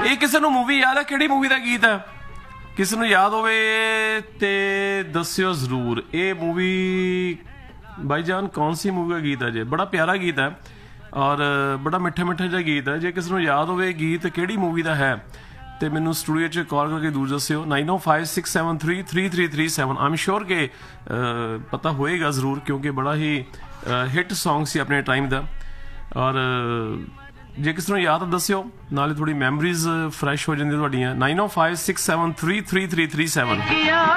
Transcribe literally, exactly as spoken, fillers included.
ਇਹ ਕਿਸੇ ਨੂੰ ਮੂਵੀ ਯਾਦ ਹੈ? ਕਿਹੜੀ ਮੂਵੀ ਦਾ ਗੀਤ ਹੈ? ਕਿਸੇ ਨੂੰ ਯਾਦ ਹੋਵੇ ਤੇ ਦੱਸਿਓ ਜ਼ਰੂਰ। ਇਹ मूवी भाईजान कौन सी मूवी का गीत है जे? बड़ा प्यारा गीत है और बड़ा मिठा मिठा जिहा गीत है। जे किसी को याद होवे गीत किहड़ी मूवी का है तो मैनू स्टूडियो च कॉल करके दूर दस्सिओ nine O five six seven three three three three seven. I am sure कि पता होएगा ज़रूर क्योंकि बड़ा ही हिट सॉन्ग सी अपने टाइम का। और जे किसी को याद दस्सिओ नाले थोड़ी मैमरीज फ्रैश हो जांदी तुहाडीआं। नाइन ओ five six seven three three three three seven.